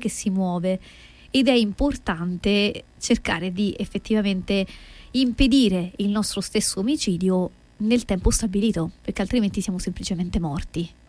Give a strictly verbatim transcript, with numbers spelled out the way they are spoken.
che si muove, ed è importante cercare di effettivamente impedire il nostro stesso omicidio nel tempo stabilito, perché altrimenti siamo semplicemente morti.